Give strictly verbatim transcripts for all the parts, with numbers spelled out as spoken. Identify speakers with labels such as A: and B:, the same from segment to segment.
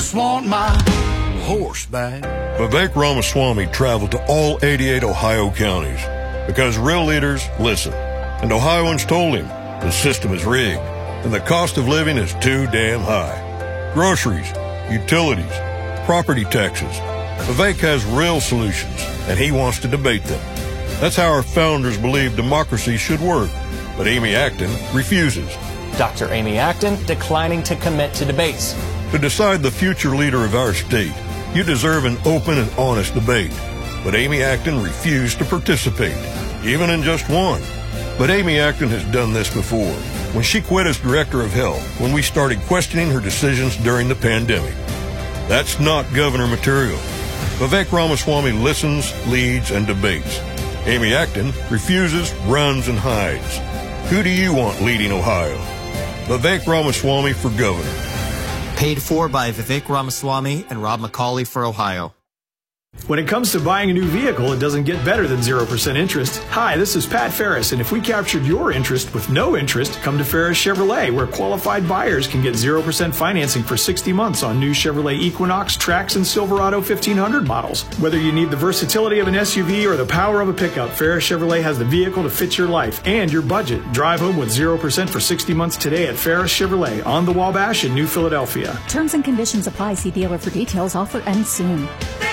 A: just want my horse back.
B: Vivek Ramaswamy traveled to all eighty-eight Ohio counties because real leaders listen. And Ohioans told him the system is rigged and the cost of living is too damn high. Groceries, utilities, property taxes. Vivek has real solutions and he wants to debate them. That's how our founders believed democracy should work. But Amy Acton refuses.
C: Doctor Amy Acton declining to commit to debates.
B: To decide the future leader of our state, you deserve an open and honest debate. But Amy Acton refused to participate, even in just one. But Amy Acton has done this before, when she quit as director of health, when we started questioning her decisions during the pandemic. That's not governor material. Vivek Ramaswamy listens, leads, and debates. Amy Acton refuses, runs, and hides. Who do you want leading Ohio? Vivek Ramaswamy for governor.
D: Paid for by Vivek Ramaswamy and Rob McCauley for Ohio.
E: When it comes to buying a new vehicle, it doesn't get better than zero percent interest. Hi, this is Pat Ferris, and if we captured your interest with no interest, come to Ferris Chevrolet, where qualified buyers can get zero percent financing for sixty months on new Chevrolet Equinox, Trax, and Silverado fifteen hundred models. Whether you need the versatility of an S U V or the power of a pickup, Ferris Chevrolet has the vehicle to fit your life and your budget. Drive home with zero percent for sixty months today at Ferris Chevrolet on the Wabash in New Philadelphia.
F: Terms and conditions apply. See dealer for details. Offer ends soon.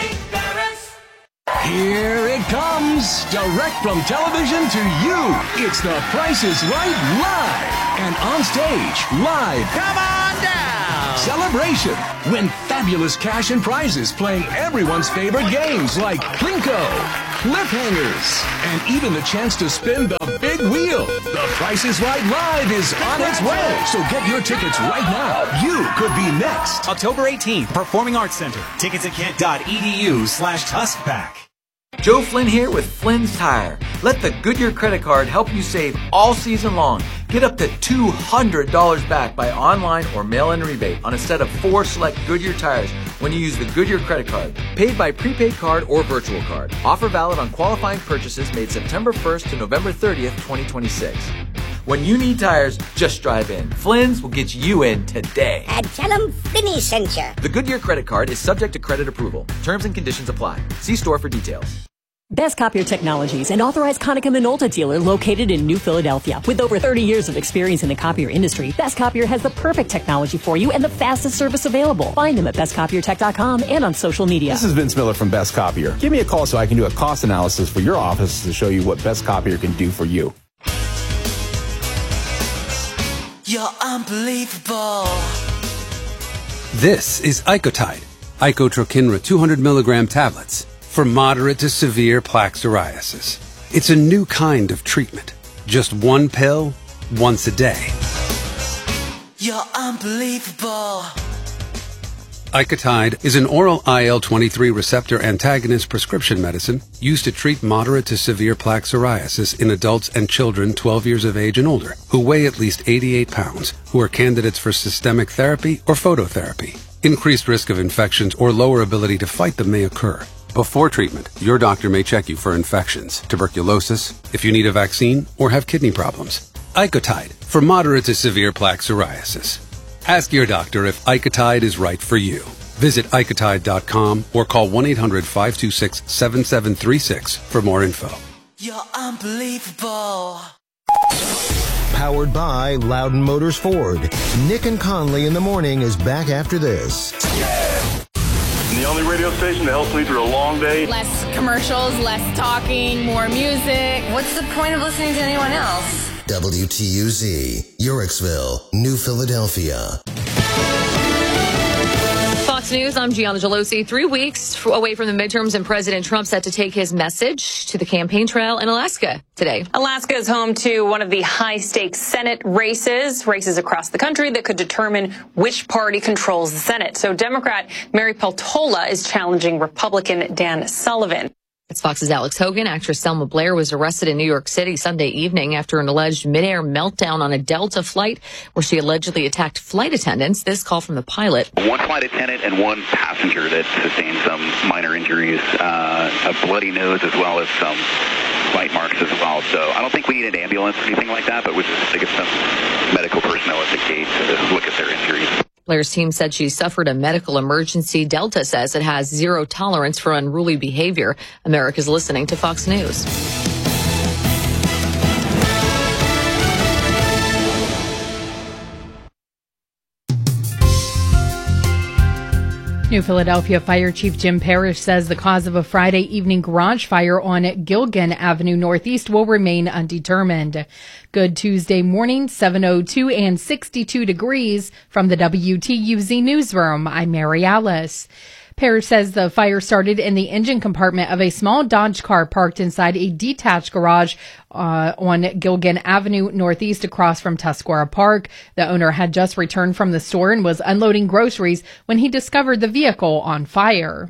G: Here it comes, direct from television to you. It's The Price is Right Live. And on stage, live. Come on down. Celebration. Win fabulous cash and prizes playing everyone's favorite games like Plinko, Cliffhangers, and even the chance to spin the big wheel. The Price is Right Live is on its way. So get your tickets right now. You could be next.
H: October eighteenth, Performing Arts Center. Tickets at kent.edu slash tuskpack.
I: Joe Flynn here with Flynn's Tire. Let the Goodyear credit card help you save all season long. Get up to two hundred dollars back by online or mail-in rebate on a set of four select Goodyear tires when you use the Goodyear credit card. Paid by prepaid card or virtual card. Offer valid on qualifying purchases made September first to November thirtieth, twenty twenty-six. When you need tires, just drive in. Flynn's will get you in today.
J: And tell them Flinny sent you.
I: The Goodyear credit card is subject to credit approval. Terms and conditions apply. See store for details.
F: Best Copier Technologies, an authorized Konica Minolta dealer located in New Philadelphia. With over thirty years of experience in the copier industry, Best Copier has the perfect technology for you and the fastest service available. Find them at best copier tech dot com and on social media.
K: This is Vince Miller from Best Copier. Give me a call so I can do a cost analysis for your office to show you what Best Copier can do for you.
L: You're unbelievable.
M: This is Icotide, Icotrokinra two hundred milligram tablets for moderate to severe plaque psoriasis. It's a new kind of treatment. Just one pill, once a day.
L: You're unbelievable.
M: Icotide is an oral I L twenty-three receptor antagonist prescription medicine used to treat moderate to severe plaque psoriasis in adults and children twelve years of age and older who weigh at least eighty-eight pounds, who are candidates for systemic therapy or phototherapy. Increased risk of infections or lower ability to fight them may occur. Before treatment, your doctor may check you for infections, tuberculosis, if you need a vaccine, or have kidney problems. Icotide for moderate to severe plaque psoriasis. Ask your doctor if Icotide is right for you. Visit icotide dot com or call one eight hundred five two six seven seven three six for more info.
L: You're unbelievable.
N: Powered by Loudon Motors Ford. Nick and Conley in the morning is back after this.
O: The only radio station to help sleep through a long day.
P: Less commercials, less talking, more music.
Q: What's the point of listening to anyone else?
N: W T U Z, Yorksville, New Philadelphia.
R: Fox News, I'm Gianna Gelosi. Three weeks away from the midterms and President Trump set to take his message to the campaign trail in Alaska today.
S: Alaska is home to one of the high-stakes Senate races, races across the country that could determine which party controls the Senate. So Democrat Mary Peltola is challenging Republican Dan Sullivan.
R: It's Fox's Alex Hogan. Actress Selma Blair was arrested in New York City Sunday evening after an alleged midair meltdown on a Delta flight where she allegedly attacked flight attendants. This call from the pilot.
T: One flight attendant and one passenger that sustained some minor injuries, uh, a bloody nose as well as some bite marks as well. So I don't think we need an ambulance or anything like that, but we just to get some medical personnel at the gate to look at their injuries.
R: Blair's team said she suffered a medical emergency. Delta says it has zero tolerance for unruly behavior. America's listening to Fox News.
U: New Philadelphia Fire Chief Jim Parrish says the cause of a Friday evening garage fire on Gilgan Avenue Northeast will remain undetermined. Good Tuesday morning, seven oh two and sixty-two degrees from the W T U Z newsroom. I'm Mary Alice. Parrish says the fire started in the engine compartment of a small Dodge car parked inside a detached garage uh, on Gilgan Avenue Northeast across from Tuscarora Park. The owner had just returned from the store and was unloading groceries when he discovered the vehicle on fire.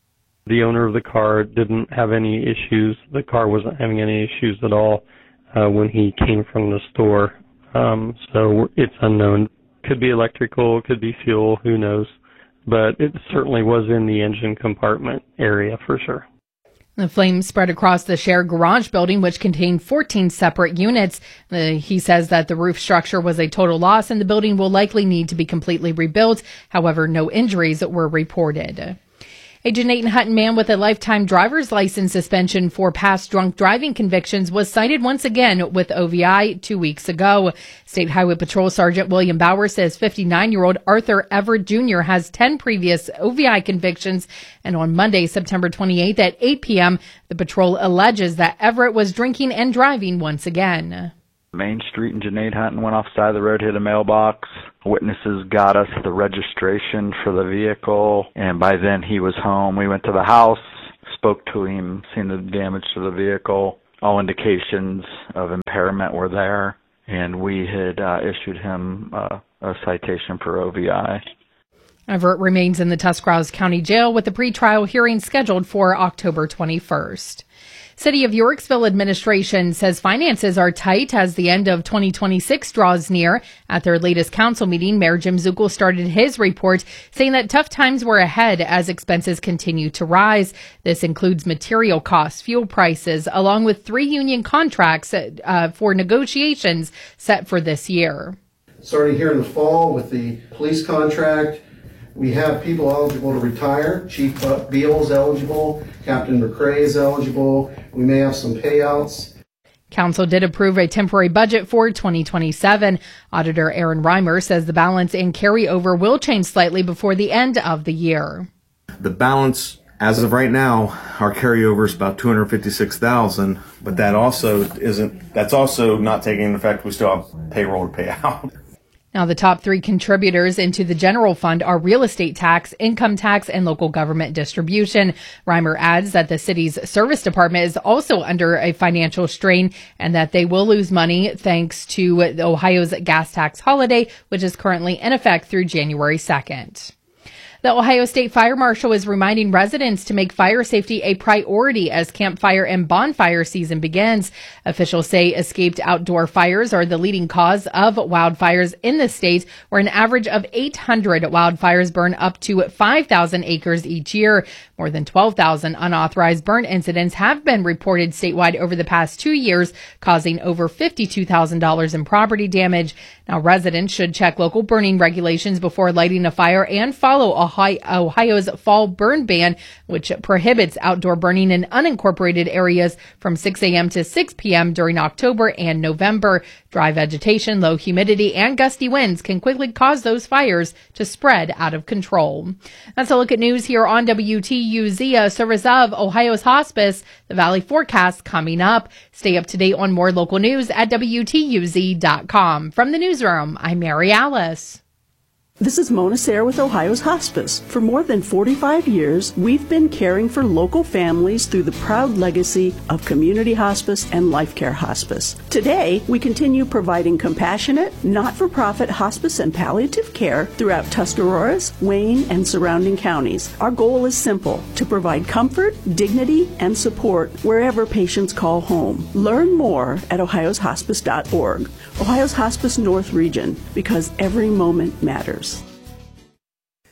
V: The owner of the car didn't have any issues. The car wasn't having any issues at all uh, when he came from the store. Um, so it's unknown. Could be electrical, could be fuel, who knows. But it certainly was in the engine compartment area for sure.
U: The flames spread across the shared garage building, which contained fourteen separate units. Uh, he says that the roof structure was a total loss and the building will likely need to be completely rebuilt. However, no injuries were reported. A Jeanette Hutton man with a lifetime driver's license suspension for past drunk driving convictions was cited once again with O V I two weeks ago. State Highway Patrol Sergeant William Bauer says fifty-nine-year-old Arthur Everett Junior has ten previous O V I convictions, and on Monday, September twenty-eighth at eight p.m., the patrol alleges that Everett was drinking and driving once again.
W: Main Street in Jeanette Hutton went off the side of the road, hit a mailbox. Witnesses got us the registration for the vehicle, and by then he was home. We went to the house, spoke to him, seen the damage to the vehicle. All indications of impairment were there, and we had uh, issued him uh, a citation for O V I.
U: Everett remains in the Tuscarawas County Jail with the pretrial hearing scheduled for October twenty-first. City of Yorksville administration says finances are tight as the end of twenty twenty-six draws near. At their latest council meeting, Mayor Jim Zuckel started his report saying that tough times were ahead as expenses continue to rise. This includes material costs, fuel prices, along with three union contracts uh, for negotiations set for this year.
X: Starting here in the fall with the police contract, we have people eligible to retire. Chief Beal is eligible. Captain McCrae is eligible. We may have some payouts.
U: Council did approve a temporary budget for twenty twenty-seven. Auditor Aaron Reimer says the balance and carryover will change slightly before the end of the year.
Y: The balance, as of right now, our carryover is about two hundred fifty-six thousand dollars, but that also isn't, that's also not taking into effect we still have payroll to pay out.
U: Now, the top three contributors into the general fund are real estate tax, income tax, and local government distribution. Reimer adds that the city's service department is also under a financial strain and that they will lose money thanks to Ohio's gas tax holiday, which is currently in effect through January second. The Ohio State Fire Marshal is reminding residents to make fire safety a priority as campfire and bonfire season begins. Officials say escaped outdoor fires are the leading cause of wildfires in the state, where an average of eight hundred wildfires burn up to five thousand acres each year. More than twelve thousand unauthorized burn incidents have been reported statewide over the past two years, causing over fifty-two thousand dollars in property damage. Now, residents should check local burning regulations before lighting a fire and follow Ohio's fall burn ban, which prohibits outdoor burning in unincorporated areas from six a.m. to six p.m. during October and November. Dry vegetation, low humidity, and gusty winds can quickly cause those fires to spread out of control. That's a look at news here on W T U Z, a service of Ohio's Hospice. The Valley forecast coming up. Stay up to date on more local news at W T U Z dot com. From the newsroom, I'm Mary Alice.
Z: This is Mona Sayre with Ohio's Hospice. For more than forty-five years, we've been caring for local families through the proud legacy of community hospice and life care hospice. Today, we continue providing compassionate, not-for-profit hospice and palliative care throughout Tuscaroras, Wayne, and surrounding counties. Our goal is simple: to provide comfort, dignity, and support wherever patients call home. Learn more at ohios hospice dot org. Ohio's Hospice North Region, because every moment matters.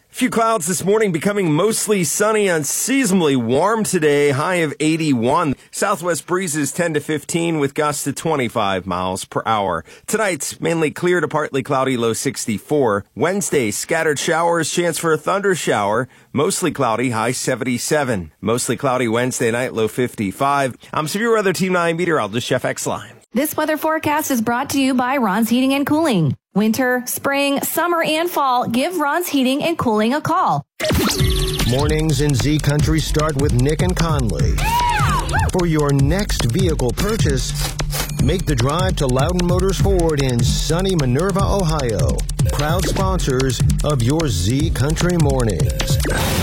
A: Few clouds this morning, becoming mostly sunny, unseasonably warm today, high of eighty-one. Southwest breezes ten to fifteen with gusts to twenty-five miles per hour. Tonight's mainly clear to partly cloudy, low sixty-four. Wednesday, scattered showers, chance for a thunder shower, mostly cloudy, high seventy-seven. Mostly cloudy Wednesday night, low fifty-five. I'm Severe Weather Team nine meteorologist Jeff Exline.
B: This weather forecast is brought to you by Ron's Heating and Cooling. Winter, spring, summer, and fall, give Ron's Heating and Cooling a call.
N: Mornings in Z Country start with Nick and Conley. For your next vehicle purchase, make the drive to Loudon Motors Ford in sunny Minerva, Ohio. Proud sponsors of your Z Country mornings.